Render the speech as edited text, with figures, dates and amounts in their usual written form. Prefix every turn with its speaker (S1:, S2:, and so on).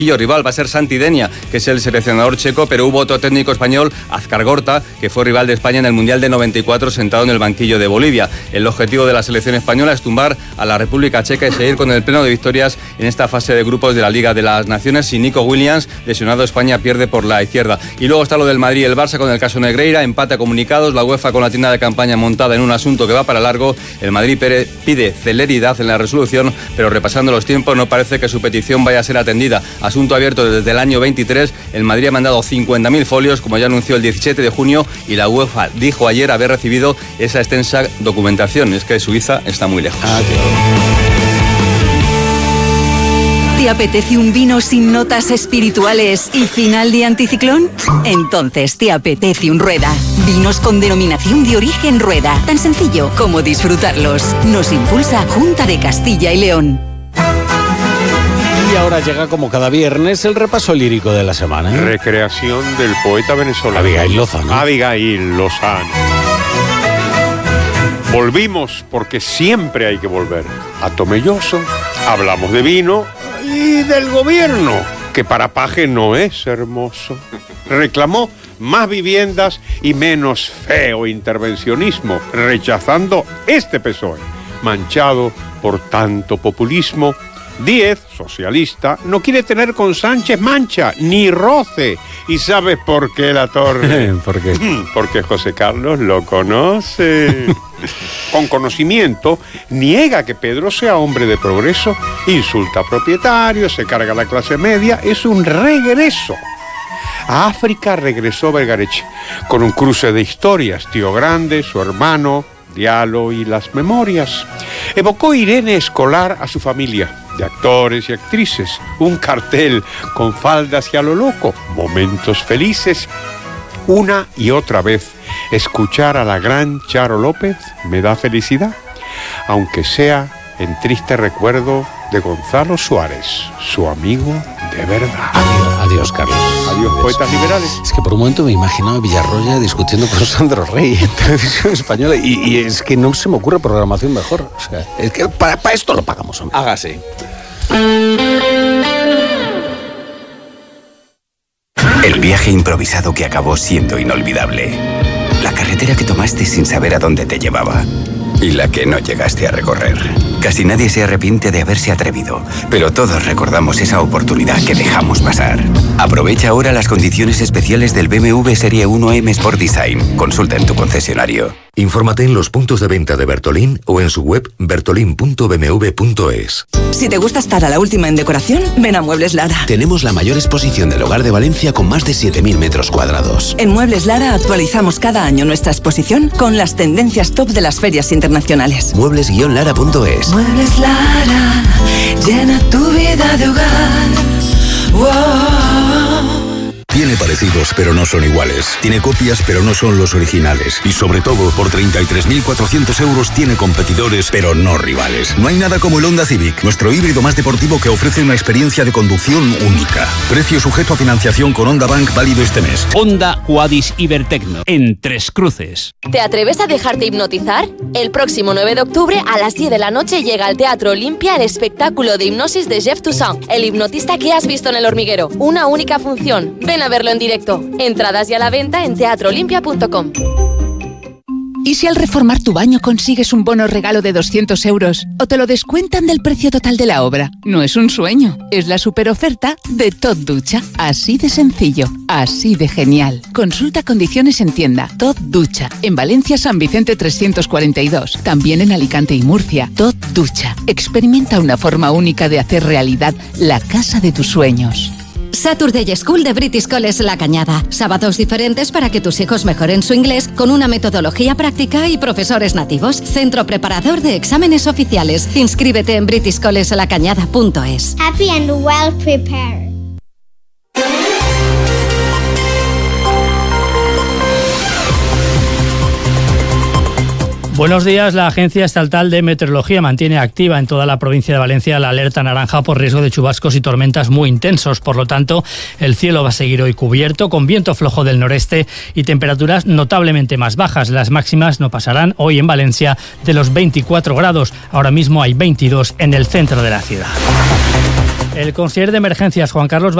S1: rival va a ser Santi Denia, que es el seleccionador checo, pero hubo otro técnico español, Azcar Gorta, que fue rival de España en el Mundial de 94, sentado en el banquillo de Bolivia. El objetivo de la selección española es tumbar a la República Checa y seguir con el pleno de victorias en esta fase de grupos de la Liga de las Naciones. Si Nico Williams, lesionado, España pierde por la izquierda. Y luego está lo del Madrid y el Barça con el caso Negreira, empate a comunicados, la UEFA con la tienda de campaña montada en un asunto que va para largo. El Madrid pide celeridad en la resolución, pero repasando los tiempos no parece que su petición vaya a ser atendida. Asunto abierto desde el año 23, el Madrid ha mandado 50.000 folios, como ya anunció el 17 de junio, y la UEFA dijo ayer haber recibido esa extensa documentación. Es que Suiza está muy lejos.
S2: ¿Te apetece un vino sin notas espirituales y final de anticiclón? Entonces te apetece un Rueda. Vinos con denominación de origen Rueda. Tan sencillo como disfrutarlos. Nos impulsa Junta de Castilla y León.
S3: Y ahora llega, como cada viernes, el repaso lírico de la semana.
S4: Recreación del poeta venezolano
S3: Abigail Lozano.
S4: Abigail Lozano. Volvimos porque siempre hay que volver. A Tomelloso, hablamos de vino y del gobierno, que para paje no es hermoso. Reclamó más viviendas y menos feo intervencionismo, rechazando este PSOE, manchado por tanto populismo. Díez, socialista, no quiere tener con Sánchez mancha, ni roce. ¿Y sabes por qué, La Torre?
S3: ¿Por qué?
S4: Porque José Carlos lo conoce. Con conocimiento, niega que Pedro sea hombre de progreso, insulta a propietarios, se carga a la clase media, es un regreso. A África regresó Vergareche, con un cruce de historias, Tío Grande, su hermano, Diallo y las memorias. Evocó Irene Escolar a su familia, de actores y actrices, un cartel con faldas y a lo loco, momentos felices. Una y otra vez, escuchar a la gran Charo López me da felicidad, aunque sea en triste recuerdo de Gonzalo Suárez, su amigo de verdad.
S3: Adiós, Carlos.
S4: Adiós, poetas liberales.
S3: Es que por un momento me imaginaba a Villarroya discutiendo con Sandro Rey en Televisión Española y es que no se me ocurre programación mejor. O sea, es que para esto lo pagamos, hombre.
S1: Hágase.
S5: El viaje improvisado que acabó siendo inolvidable. La carretera que tomaste sin saber a dónde te llevaba. Y la que no llegaste a recorrer. Casi nadie se arrepiente de haberse atrevido, pero todos recordamos esa oportunidad que dejamos pasar. Aprovecha ahora las condiciones especiales del BMW Serie 1 M Sport Design. Consulta en tu concesionario.
S6: Infórmate en los puntos de venta de Bertolín o en su web bertolin.bmw.es.
S2: Si te gusta estar a la última en decoración, ven a Muebles Lara.
S7: Tenemos la mayor exposición del hogar de Valencia con más de 7.000 metros cuadrados.
S2: En Muebles Lara actualizamos cada año nuestra exposición con las tendencias top de las ferias internacionales.
S7: Muebles-lara.es.
S2: Muebles Lara, llena tu vida de hogar. Wow.
S6: Tiene parecidos, pero no son iguales. Tiene copias, pero no son los originales. Y sobre todo, por 33.400 euros tiene competidores, pero no rivales. No hay nada como el Honda Civic, nuestro híbrido más deportivo que ofrece una experiencia de conducción única. Precio sujeto a financiación con Honda Bank válido este mes.
S8: Honda Quadis Ibertecno, en Tres Cruces.
S9: ¿Te atreves a dejarte hipnotizar? El próximo 9 de octubre a las 10 de la noche llega al Teatro Olimpia el espectáculo de hipnosis de Jeff Toussaint, el hipnotista que has visto en El Hormiguero. Una única función. Ven a verlo en directo. Entradas ya a la venta en teatroolimpia.com.
S10: ¿Y si al reformar tu baño consigues un bono regalo de 200 euros o te lo descuentan del precio total de la obra? No es un sueño, es la superoferta de Tot Ducha. Así de sencillo, así de genial. Consulta condiciones en tienda. Tot Ducha, en Valencia San Vicente 342, también en Alicante y Murcia. Tot Ducha, experimenta una forma única de hacer realidad la casa de tus sueños.
S11: Saturday School de British College La Cañada. Sábados diferentes para que tus hijos mejoren su inglés con una metodología práctica y profesores nativos. Centro preparador de exámenes oficiales. Inscríbete en britishcollegelacañada.es.
S12: Happy and well prepared.
S13: Buenos días. La Agencia Estatal de Meteorología mantiene activa en toda la provincia de Valencia la alerta naranja por riesgo de chubascos y tormentas muy intensos. Por lo tanto, el cielo va a seguir hoy cubierto, con viento flojo del noreste y temperaturas notablemente más bajas. Las máximas no pasarán hoy en Valencia de los 24 grados. Ahora mismo hay 22 en el centro de la ciudad. El consejero de emergencias, Juan Carlos